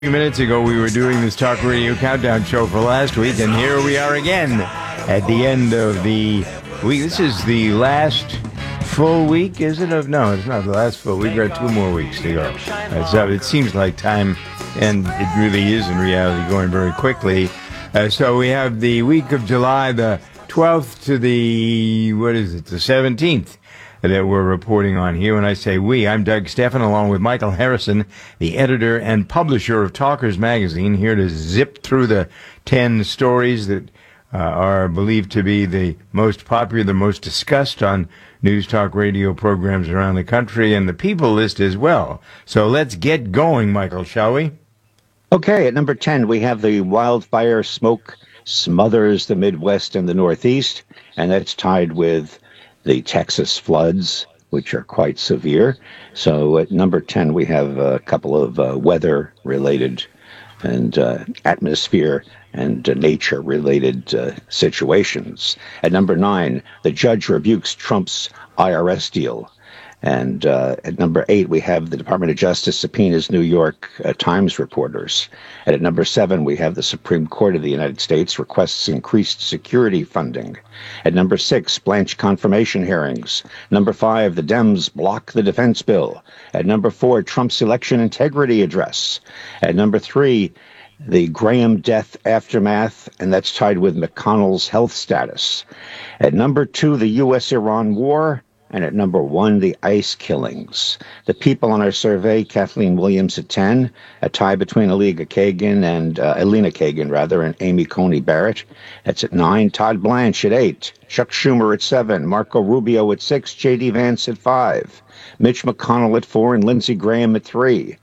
few minutes ago, we were doing this Talk Radio Countdown show for last week, and here we are again at the end of the week. This is the last full week, is it? No, it's not the last full week. We've got 2 more weeks to go. So it seems like time, and it really is in reality going very quickly. So we have the week of July the 12th to the 17th. That we're reporting on here. When I say we, I'm Doug Stephan, along with Michael Harrison, the editor and publisher of Talkers Magazine, here to zip through the 10 stories that are believed to be the most popular, the most discussed on news talk radio programs around the country, and the people list as well. So let's get going, Michael, shall we? Okay, at number 10, we have the wildfire smoke smothers the Midwest and the Northeast, and that's tied with the Texas floods, which are quite severe. So at number 10, we have a couple of weather-related and atmosphere and nature-related situations. At number 9, the judge rebukes Trump's IRS deal. And at number 8, we have the Department of Justice subpoenas New York Times reporters. And at number 7, we have the Supreme Court of the United States requests increased security funding. At number 6, Blanche confirmation hearings. Number 5, the Dems block the defense bill. At number 4, Trump's election integrity address. At number 3, the Graham death aftermath, and that's tied with McConnell's health status. At number 2, the U.S.-Iran war. And at number 1, the ICE killings. The people on our survey, Kathleen Williams at 10, a tie between Elena Kagan and Amy Coney Barrett. That's at 9. Todd Blanche at 8. Chuck Schumer at 7. Marco Rubio at 6. J.D. Vance at 5. Mitch McConnell at 4. And Lindsey Graham at 3.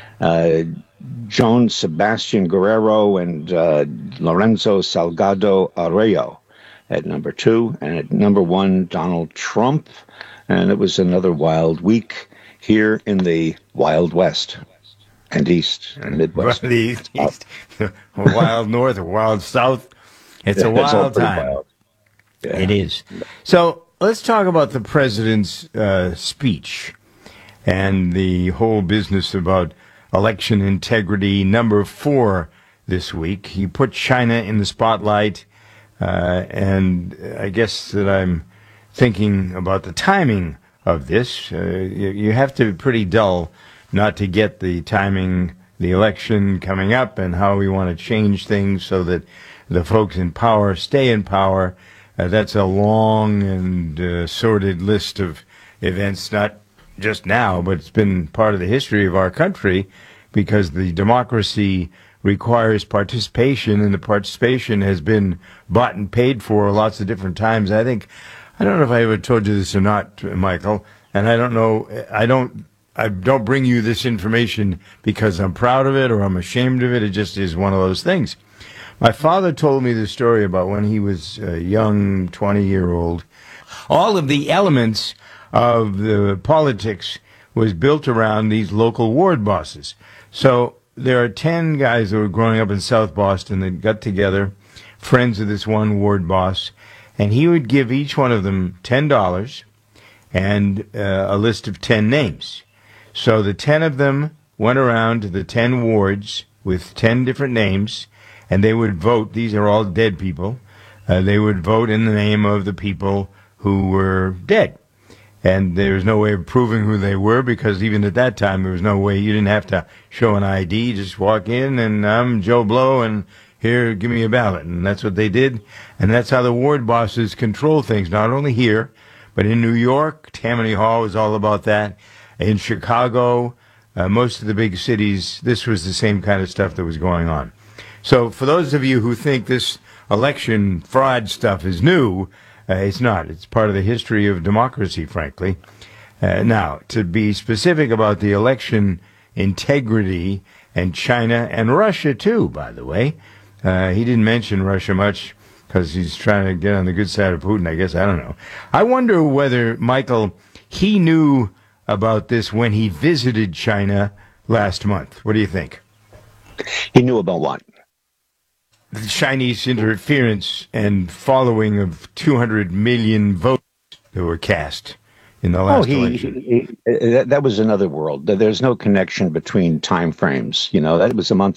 Joan Sebastian Guerrero and Lorenzo Salgado Arroyo at number 2, and at number 1, Donald Trump. And it was another wild week here in the Wild West and East and Midwest. The East, wild North or wild South. It's a wild time. Wild. Yeah. It is. So let's talk about the president's speech and the whole business about election integrity. Number 4 this week. He put China in the spotlight. And I guess that I'm thinking about the timing of this. You have to be pretty dull not to get the timing, the election coming up, and how we want to change things so that the folks in power stay in power. That's a long and sordid list of events, not just now, but it's been part of the history of our country, because the democracy requires participation, and the participation has been bought and paid for lots of different times. I don't know if I ever told you this or not, Michael, and I don't bring you this information because I'm proud of it or I'm ashamed of it. It just is one of those things. My father told me the story about when he was a young 20-year-old. All of the elements of the politics was built around these local ward bosses. So there are 10 guys that were growing up in South Boston that got together, friends of this one ward boss, and he would give each one of them $10 and a list of 10 names. So the 10 of them went around to the 10 wards with 10 different names, and they would vote. These are all dead people. They would vote in the name of the people who were dead. And there was no way of proving who they were, because even at that time, there was no way. You didn't have to show an ID. Just walk in, and I'm Joe Blow, and here, give me a ballot. And that's what they did. And that's how the ward bosses control things, not only here, but in New York. Tammany Hall was all about that. In Chicago, most of the big cities, this was the same kind of stuff that was going on. So for those of you who think this election fraud stuff is new, it's not. It's part of the history of democracy, frankly. Now, to be specific about the election integrity and China and Russia, too, by the way. He didn't mention Russia much because he's trying to get on the good side of Putin, I guess. I don't know. I wonder whether, Michael, he knew about this when he visited China last month. What do you think? He knew about what? The Chinese interference and following of 200 million votes that were cast in the Oh, last election. that was another world. There's no connection between time frames. You know, that was a month